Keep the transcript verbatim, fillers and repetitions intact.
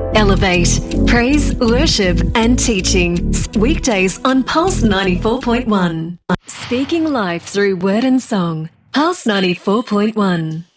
Elevate, praise, worship and teaching. Weekdays on Pulse ninety-four point one. Speaking life through word and song. Pulse ninety-four point one.